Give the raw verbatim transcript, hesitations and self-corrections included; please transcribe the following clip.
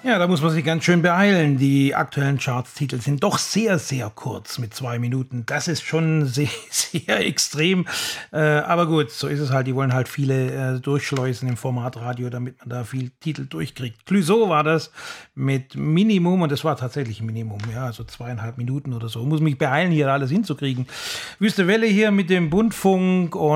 Ja, da muss man sich ganz schön beeilen. Die aktuellen Charts-Titel sind doch sehr, sehr kurz mit zwei Minuten. Das ist schon sehr, sehr extrem. Äh, aber gut, so ist es halt. Die wollen halt viele äh, durchschleusen im Format Radio, damit man da viel Titel durchkriegt. Clouseau war das mit Minimum und das war tatsächlich Minimum. Ja, so zweieinhalb Minuten oder so. Muss mich beeilen, hier alles hinzukriegen. Wüste Welle hier mit dem Bundfunk und